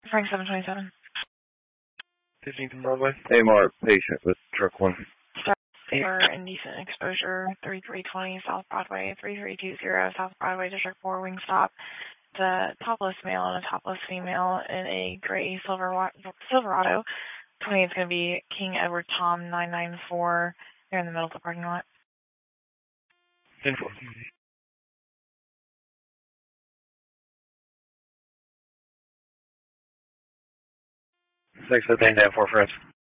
Frank 727. 15th and Broadway. AMR patient with truck 1. For indecent exposure, 3320 South Broadway, 3320 South Broadway, District 4, Wingstop. The topless male and a topless female in a gray Silverado. 20 is going to be King Edward Tom 994. They're in the middle of the parking lot. 10-4. 6 down 4 friends.